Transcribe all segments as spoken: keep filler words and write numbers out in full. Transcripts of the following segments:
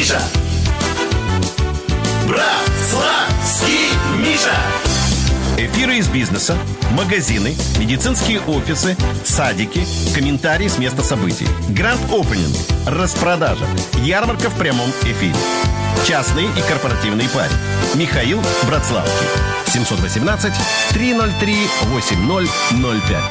Миша. Братславский Миша. Эфиры из бизнеса, магазины, медицинские офисы, садики, комментарии с места событий. Гранд-опенинг, распродажа, ярмарка в прямом эфире. Частные и корпоративные пари. Михаил Братславский. семь один восемь три ноль три восемь ноль ноль пять.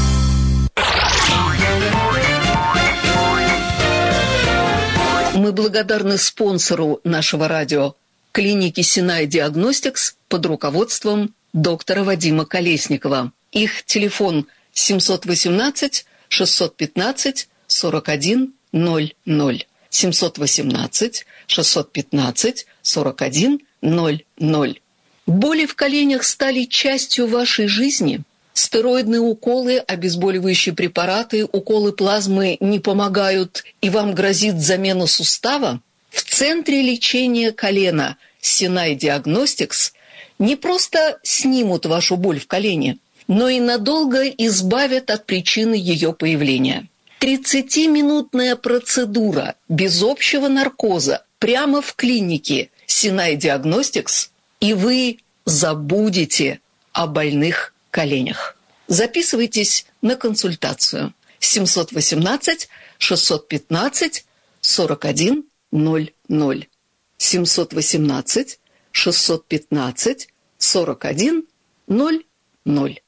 Мы благодарны спонсору нашего радио, клинике Синай Диагностикс под руководством доктора Вадима Колесникова. Их телефон семь один восемь шесть один пять сорок один ноль ноль. семь один восемь шесть один пять сорок один ноль ноль. Боли в коленях стали частью вашей жизни? Стероидные уколы, обезболивающие препараты, уколы плазмы не помогают, и вам грозит замена сустава? В центре лечения колена Синай Диагностикс не просто снимут вашу боль в колене, но и надолго избавят от причины ее появления. тридцатиминутная процедура без общего наркоза прямо в клинике Синай Диагностикс, и вы забудете о больных коленях. Записывайтесь на консультацию. семь один восемь шесть один пять сорок один ноль ноль. семь один восемь шесть один пять сорок один ноль ноль.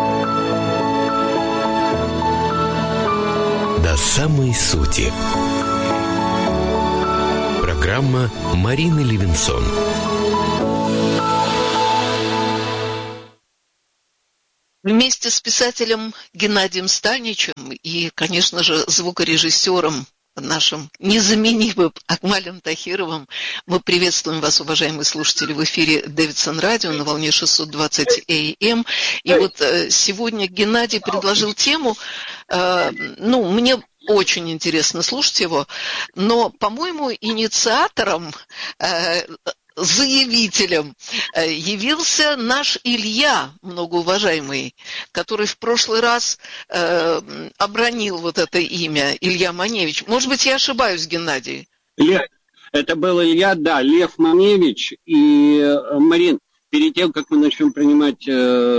До самой сути. Программа Марины Левинсон. Вместе с писателем Геннадием Стальничем и, конечно же, звукорежиссером нашим незаменимым Акмалем Тахировым мы приветствуем вас, уважаемые слушатели, в эфире Дэвидсон Радио на волне шестьсот двадцать эй эм. И вот сегодня Геннадий предложил тему, э, ну, мне очень интересно слушать его, но, по-моему, инициатором, э, заявителем явился наш Илья, многоуважаемый, который в прошлый раз э, обронил вот это имя, Илья Маневич. Может быть, я ошибаюсь, Геннадий? Лев, это был Илья, да, Лев Маневич. И, Марин, перед тем, как мы начнем принимать э,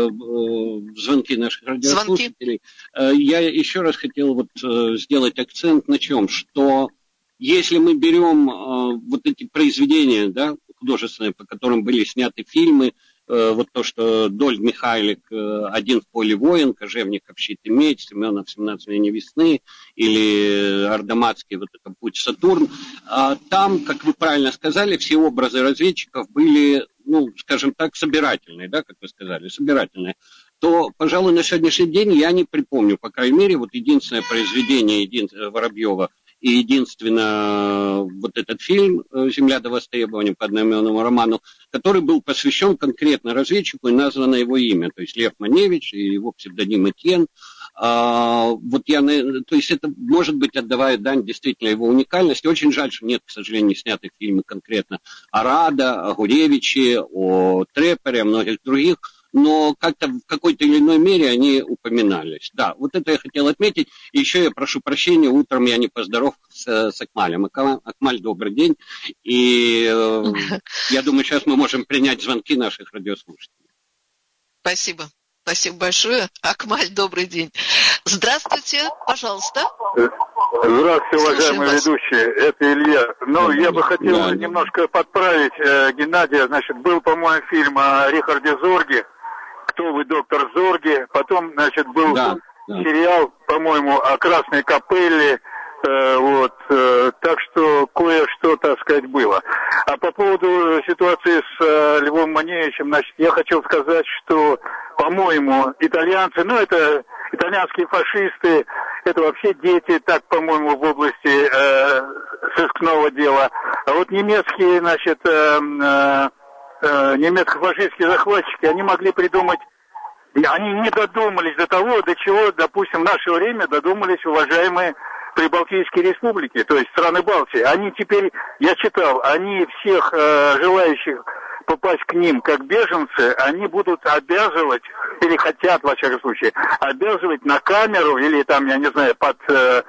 э, звонки наших радиослушателей, э, я еще раз хотел вот, э, сделать акцент на чем, что если мы берем э, вот эти произведения, да, художественные, по которым были сняты фильмы, э, вот то, что Дольд Михайлик э, «Один в поле воин», Кожевников «Щит и меч», Семенов «семнадцать мгновений весны» или Ардаматский вот это «Путь Сатурн», э, там, как вы правильно сказали, все образы разведчиков были, ну, скажем так, собирательные, да, как вы сказали, собирательные, то, пожалуй, на сегодняшний день я не припомню, по крайней мере, вот единственное произведение един... Воробьева и единственно вот этот фильм «Земля до востребования» по одноименному роману, который был посвящен конкретно разведчику и названо его имя, то есть Лев Маневич и его псевдоним Этьен. А, вот я, то есть это, может быть, отдавая дань действительно его уникальности. Очень жаль, что нет, к сожалению, снятых фильмов конкретно о Радо, о Гуревиче, о Треппере, о многих других, но как-то в какой-то или иной мере они упоминались. Да, вот это я хотел отметить. И еще я прошу прощения, утром я не поздоровался с, с Акмалем. Акмаль, добрый день. И э, я думаю, сейчас мы можем принять звонки наших радиослушателей. Спасибо. Спасибо большое. Акмаль, добрый день. Здравствуйте, пожалуйста. Здравствуйте, уважаемые ведущие. Это Илья. Ну, я бы хотел да, немножко подправить э, Геннадия. Значит, был, по-моему, фильм о Рихарде Зорге. «Кто вы, доктор Зорге?» Потом, значит, был да, сериал, да. по-моему, о Красной Капелле. Э, вот, э, так что кое-что, так сказать, было. А по поводу ситуации с э, Львом Маневичем, значит, я хотел сказать, что, по-моему, итальянцы, ну, это итальянские фашисты, это вообще дети, так, по-моему, в области э, сыскного дела. А вот немецкие, значит, э, э, э, немецко-фашистские захватчики, они могли придумать, они не додумались до того, до чего, допустим, в наше время додумались уважаемые Прибалтийские республики, то есть страны Балтии. Они теперь, я читал, они всех э, желающих попасть к ним как беженцы, они будут обязывать, или хотят, во всяком случае, обязывать на камеру, или там, я не знаю, под, э,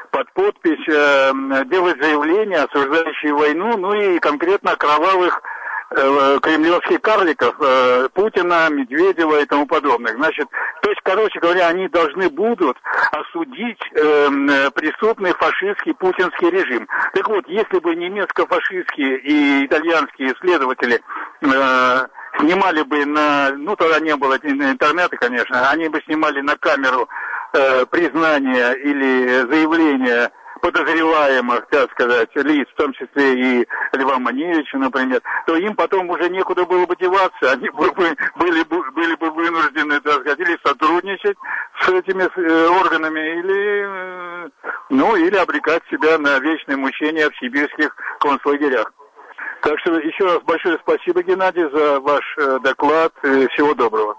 под подпись э, делать заявления, осуждающие войну, ну и конкретно кровавых э, кремлевских карликов, э, Путина, Медведева и тому подобных. Значит, то есть, короче говоря, они должны будут осудить э, преступный фашистский путинский режим. Так вот, если бы немецко-фашистские и итальянские следователи э, снимали бы на, ну тогда не было интернета, конечно, они бы снимали на камеру э, признания или заявления подозреваемых, так сказать, лиц, в том числе и Льва Маневича, например, то им потом уже некуда было бы деваться, они бы, были, бы, были бы вынуждены, так сказать, или сотрудничать с этими э, органами, или, э, ну, или обрекать себя на вечное мучение в сибирских концлагерях. Так что еще раз большое спасибо, Геннадий, за ваш э, доклад. И всего доброго.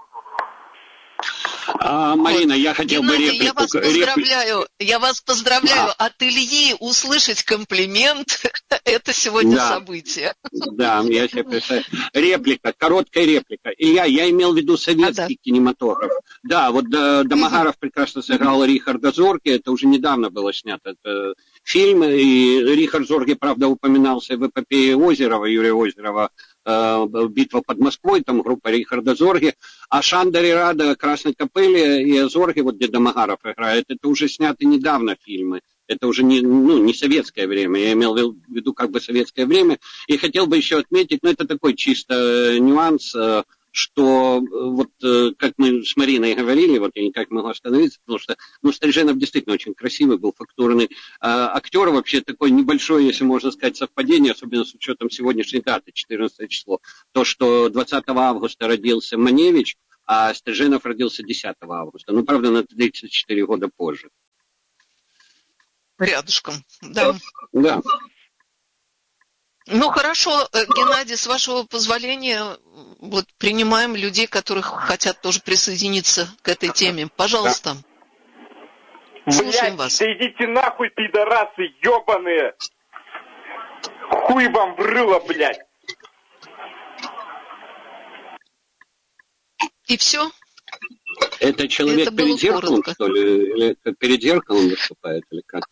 А, Марина, я хотел Геннадий, бы реплику. Я вас поздравляю, Репли... я вас поздравляю. А. От Ильи услышать комплимент – это сегодня да. событие. Да, я себе представляю. Реплика, короткая реплика. Илья, я имел в виду советский а, да. кинематограф. Да, вот Домогаров прекрасно сыграл Рихарда Зорге, это уже недавно было снято. Это фильм, и Рихард Зорге, правда, упоминался в эпопее Озерова, Юрия Озерова, «Битва под Москвой», там группа Рихарда Зорге, а Шандари Рада, Красной Капелле и Зорге, вот где Домогаров играет, это уже сняты недавно фильмы. Это уже не, ну, не советское время, я имел в виду как бы советское время. И хотел бы еще отметить, ну это такой чисто нюанс, что вот как мы с Мариной говорили, вот я никак не могу остановиться, потому что ну, Стриженов действительно очень красивый, был фактурный а, актер, вообще такое небольшое, если можно сказать, совпадение, особенно с учетом сегодняшней даты, четырнадцатое число, то, что двадцатого августа родился Маневич, а Стриженов родился десятого августа, ну, правда, на тридцать четыре года позже. Рядышком, да. Да. Ну, хорошо, Геннадий, с вашего позволения, вот принимаем людей, которых хотят тоже присоединиться к этой теме. Пожалуйста. Да. Слушаем Блядь, вас. да идите нахуй, пидорасы, ебаные! Хуй вам врыло, блядь! И все? Это человек Это перед зеркалом, коротко. Что ли? Или перед зеркалом выступает, или как?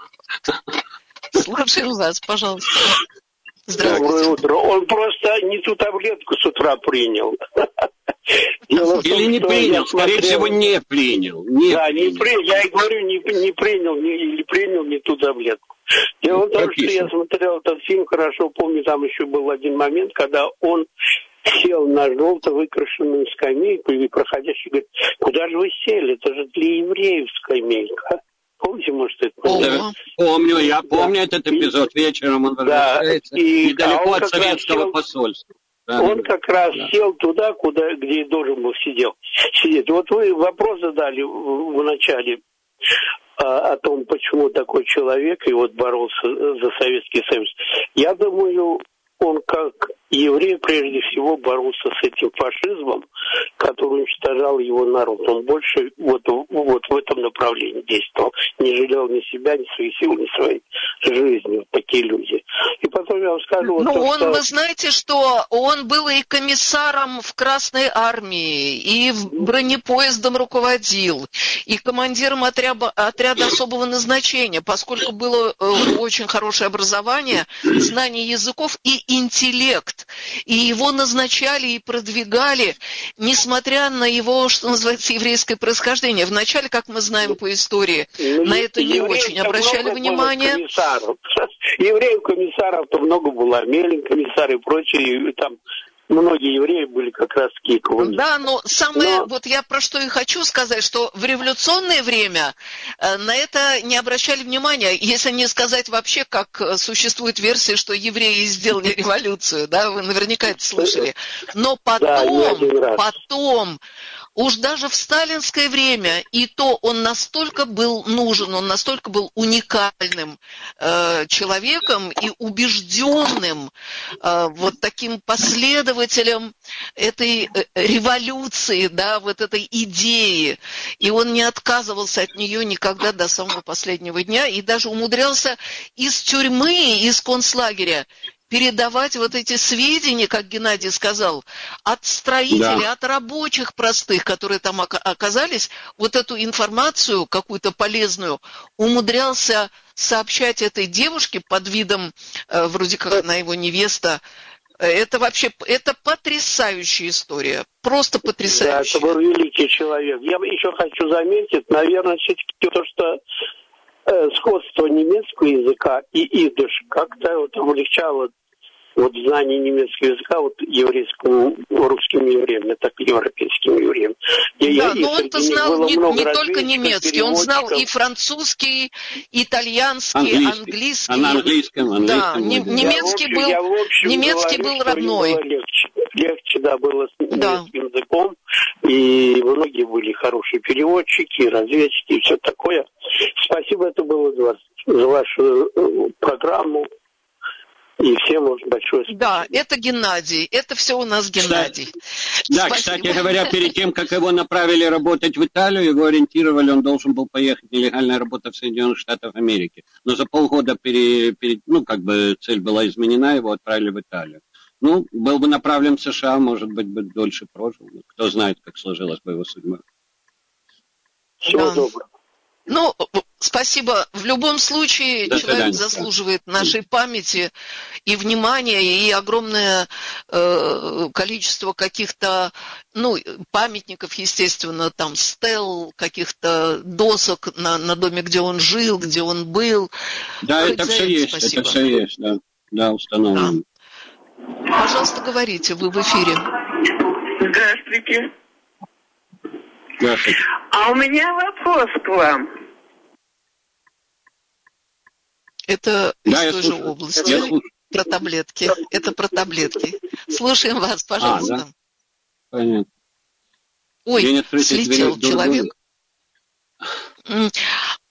Слушаем вас, пожалуйста. Здравствуйте. Доброе утро. Он просто не ту таблетку с утра принял. Дело Или том, не принял, скорее смотрел... всего, не принял. Не да, принял. не принял. Я и говорю, не, не принял, не, или принял не ту таблетку. Дело в том, что я смотрел этот фильм, хорошо помню, там еще был один момент, когда он сел на желто выкрашенную скамейку, и проходящий говорит, куда же вы сели? Это же для евреев скамейка. Помните, может, это? Да, помню, я помню да. этот эпизод. Вечером он возвращается да. и, недалеко а от советского сел, посольства. Да, он да. как раз да. сел туда, куда, где и должен был сидел, сидеть. Вот вы вопрос задали в, в начале а, о том, почему такой человек и вот боролся за Советский Союз. Я думаю, он как еврей прежде всего боролся с этим фашизмом, который уничтожал его народ. Он больше вот, вот в этом направлении действовал. Не жалел ни себя, ни своих сил, ни своей жизни. Вот такие люди. И потом я вам скажу... Вот ну, то, он, что... вы знаете, что он был и комиссаром в Красной Армии, и бронепоездом руководил, и командиром отряда, отряда особого назначения, поскольку было э, очень хорошее образование, знание языков и интеллект. И его назначали и продвигали, несмотря на его, что называется, еврейское происхождение. Вначале, как мы знаем по истории, ну, на это не очень обращали внимание. Евреев-комиссаров-то много было, Мелин комиссар и прочие, и там многие евреи были как раз такие коммунисты. Да, но самое, но... вот я про что и хочу сказать, что в революционное время э, на это не обращали внимания, если не сказать вообще, как существует версия, что евреи сделали революцию, да, вы наверняка это слышали. Но потом, да, потом, уж даже в сталинское время, и то он настолько был нужен, он настолько был уникальным э, человеком и убежденным э, вот таким последователем этой революции, да, вот этой идеи. И он не отказывался от нее никогда до самого последнего дня и даже умудрялся из тюрьмы, из концлагеря передавать вот эти сведения, как Геннадий сказал, от строителей, да. от рабочих простых, которые там оказались, вот эту информацию какую-то полезную умудрялся сообщать этой девушке под видом, вроде как она его невеста. Это вообще, это потрясающая история, просто потрясающая. Да, это был великий человек. Я еще хочу заметить, наверное, все-таки то, что э, сходство немецкого языка и идыш как-то вот облегчало вот знание немецкого языка вот еврейскому, русским евреям, так европейским евреям. И да, я, но он-то знал не, не только немецкий, он знал и французский, итальянский, английский. английский. На английском, английском. Да, не, немецкий общем, был, в общем немецкий говорю, был родной. Было легче. легче, да, было с да. немецким языком. И многие были хорошие переводчики, разведчики и все такое. Спасибо, это было за, вас, за вашу программу. И всем очень большое спасибо. Да, это Геннадий. Это все у нас Геннадий. Да, Спасибо. Кстати говоря, перед тем, как его направили работать в Италию, его ориентировали, он должен был поехать нелегальная работа в Соединенных Штатах Америки. Но за полгода, пере, пере, ну, как бы цель была изменена, его отправили в Италию. Ну, был бы направлен в США, может быть, бы дольше прожил. Кто знает, как сложилась бы его судьба. Всего да. доброго. Ну, спасибо. В любом случае, До человек свидания. заслуживает нашей памяти и внимания, и огромное э, количество каких-то, ну, памятников, естественно, там, стел, каких-то досок на, на доме, где он жил, где он был. Да, Хоть это за все это есть, спасибо. это все есть, да, да, установлено. Да. Пожалуйста, говорите, вы в эфире. Здравствуйте. Здравствуйте. А у меня вопрос к вам. Это да, из той же области. Про таблетки. Это про таблетки. Слушаем вас, пожалуйста. А, да? Понятно. Ой, слетел человек.